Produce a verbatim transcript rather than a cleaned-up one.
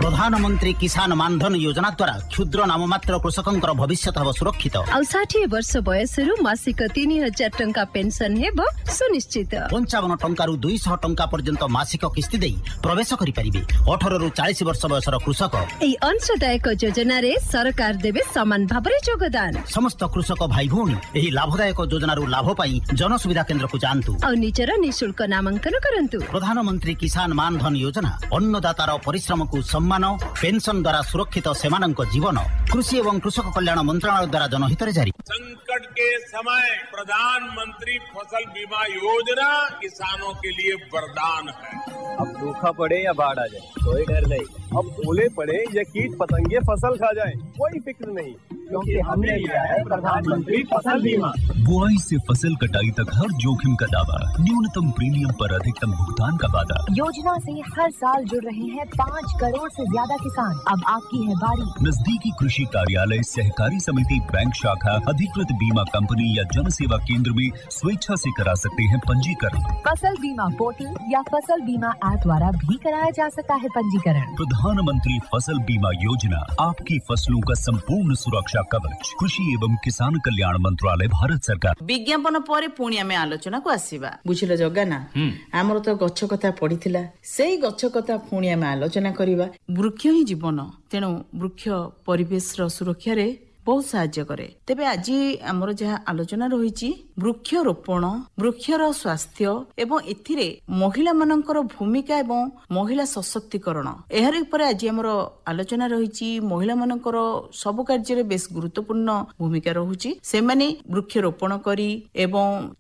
प्रधानमंत्री किसान मानधन योजना द्वारा क्षुद्र नाममात्र कृषकंकर भविष्य हब सुरक्षित और षाठी वर्ष बयसरू मासिक तीन हजार टंका पेंशन हेब सुनिश्चित। पंचावन टंकारु दुई सौ टंका पर्यंत मासिक किस्ती देई प्रवेश करि परिबे। अठारह रु चालीस वर्ष बयसर कृषक एई अंशदायक योजना रे सरकार देबे समान भाबरे योगदान। समस्त कृषक भाई भौणी एही लाभदायक योजना रु लाभ पाई जन सुविधा केंद्र को जानतु और निजर निशुल्क नामांकन करंतु। प्रधानमंत्री किसान मानधन योजना अन्नदातार परिश्रम को सम्मान पेंशन द्वारा सुरक्षित सेमानंक जीवन कृषि एवं कृषक कल्याण मंत्रालय द्वारा जनहित रे जारी। संकट के समय प्रधानमंत्री फसल बीमा योजना किसानों के लिए वरदान है। अब सूखा पड़े या बाढ़ आ जाए कोई डर नहीं, अब ओले पड़े या कीट पतंगे फसल खा जाए कोई फिक्र नहीं, क्योंकि हमने लिया है प्रधानमंत्री फसल बीमा। बुआई से फसल कटाई तक हर जोखिम का दावा, न्यूनतम प्रीमियम पर अधिकतम भुगतान का वादा। योजना से हर साल जुड़ रहे हैं पाँच करोड़ से ज्यादा किसान। अब आपकी है बारी। नजदीकी कृषि कार्यालय, सहकारी समिति, बैंक शाखा, अधिकृत बीमा कंपनी या जन सेवा केंद्र में स्वेच्छा से करा सकते हैं पंजीकरण। फसल बीमा पोर्टल या फसल बीमा ऐप द्वारा भी कराया जा सकता है पंजीकरण। प्रधानमंत्री फसल बीमा योजना आपकी फसलों का संपूर्ण सुरक्षा कवच। कृषि एवं किसान कल्याण मंत्रालय, भारत सरकार। विज्ञापन पर पुणी आम आलोचना को आसवा बुझिल जगा ना आमर तो गछ कथा पड़ीथिला सेई गछ कथा पुणी आम आलोचना करिबा। वृक्ष ही जीवन, तेणु वृक्ष परिवेश रो सुरक्षा रे बहुत साहाय्य करे। तेबे आज आमर जहाँ आलोचना रही वृक्षरोपण, वृक्षर स्वास्थ्य एवं एथिरे महिला मानकर भूमिका एवं महिला सशक्तिकरण एहार ऊपर आज आमर आलोचना रही। महिला मानकर सब कार्य बेस गुरुत्वपूर्ण भूमिका रहुची। सेमाने वृक्षरोपण करी एवं